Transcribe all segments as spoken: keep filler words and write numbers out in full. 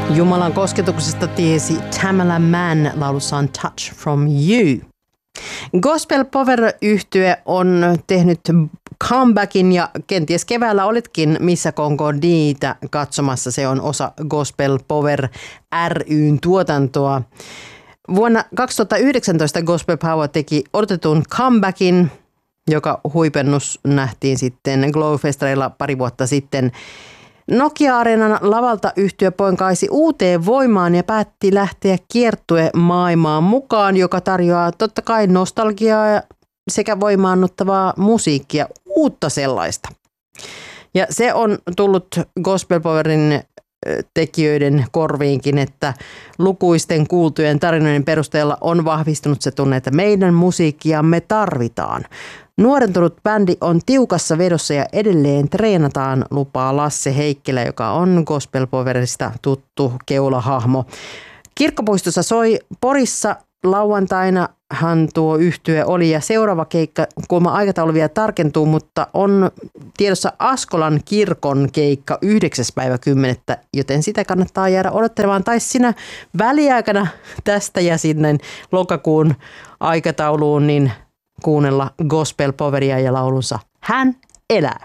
Jumalan kosketuksesta tiesi Tamala Mann laulussaan Touch from You. Gospel Power-yhtye on tehnyt comebackin ja kenties keväällä olitkin Missä Kongo niitä katsomassa. Se on osa Gospel Power ry:n tuotantoa. Vuonna kaksituhattayhdeksäntoista Gospel Power teki odotetun comebackin, joka huipennus nähtiin sitten Glow-festareilla pari vuotta sitten. Nokia-areenan lavalta yhtye poinkaisi uuteen voimaan ja päätti lähteä kiertue maailmaan mukaan, joka tarjoaa totta kai nostalgiaa sekä voimaannuttavaa musiikkia, uutta sellaista. Ja se on tullut Gospel Powerin tekijöiden korviinkin, että lukuisten kuultujen tarinoiden perusteella on vahvistunut se tunne, että meidän musiikkiamme tarvitaan. Nuorentunut bändi on tiukassa vedossa ja edelleen treenataan, lupaa Lasse Heikkilä, joka on Gospel Powerista tuttu keulahahmo. Kirkkopuistossa soi Porissa lauantaina hän tuo yhtye oli ja seuraava keikka, kuulemma aikataulu vielä tarkentuu, mutta on tiedossa Askolan kirkon keikka yhdeksäs päivä kymmenettä, joten sitä kannattaa jäädä odottelemaan. Tai siinä väliaikana tästä ja sinne lokakuun aikatauluun niin kuunnella Gospel Poweria ja laulunsa Hän elää.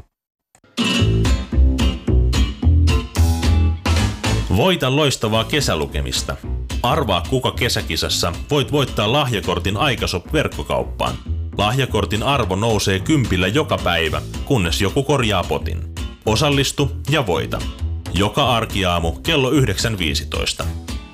Voita loistavaa kesälukemista. Arvaa kuka kesäkisassa voit voittaa lahjakortin Aikashop-verkkokauppaan. Lahjakortin arvo nousee kympillä joka päivä, kunnes joku korjaa potin. Osallistu ja voita. Joka arkiaamu kello yhdeksän viisitoista.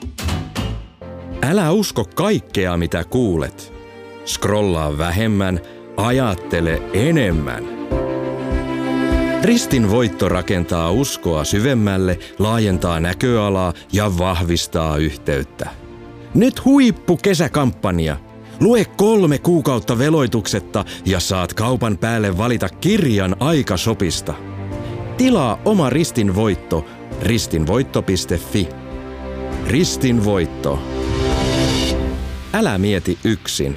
Älä usko kaikkea mitä kuulet. Scrollaa vähemmän, ajattele enemmän. Ristin voitto rakentaa uskoa syvemmälle, laajentaa näköalaa ja vahvistaa yhteyttä. Nyt huippu kesäkampanja. Lue kolme kuukautta veloituksetta ja saat kaupan päälle valita kirjan Aikashopista. Tilaa oma Ristin voitto ristinvoitto piste fi. Ristin voitto. Älä mieti yksin.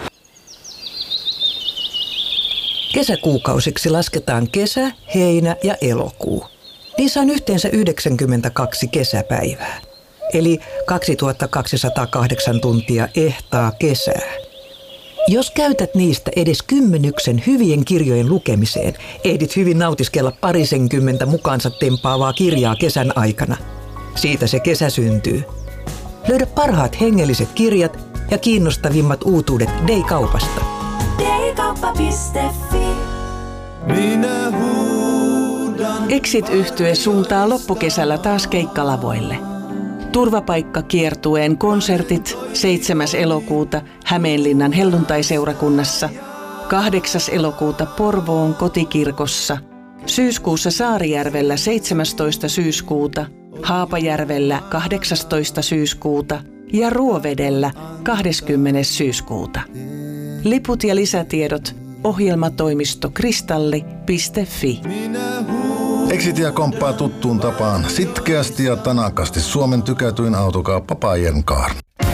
Kesäkuukausiksi lasketaan kesä, heinä ja elokuu. Niissä on yhteensä yhdeksänkymmentäkaksi kesäpäivää, eli kaksituhattakaksisataakahdeksan tuntia ehtaa kesää. Jos käytät niistä edes kymmenyksen hyvien kirjojen lukemiseen, ehdit hyvin nautiskella parisenkymmentä mukaansa tempaavaa kirjaa kesän aikana. Siitä se kesä syntyy. Löydä parhaat hengelliset kirjat ja kiinnostavimmat uutuudet Day-kaupasta. Daykauppa piste fi. Minä huudan. Exit-yhtye suuntaa loppukesällä taas keikkalavoille. Turvapaikkakiertueen konsertit seitsemäs elokuuta Hämeenlinnan helluntaiseurakunnassa, kahdeksas elokuuta Porvoon kotikirkossa, syyskuussa Saarijärvellä seitsemästoista syyskuuta, Haapajärvellä kahdeksastoista syyskuuta ja Ruovedellä kahdeskymmenes syyskuuta. Liput ja lisätiedot ohjelmatoimisto kristalli piste fi. Exitia komppaa tuttuun tapaan sitkeästi ja tanakasti Suomen tykätyin autokauppa Pajen Car.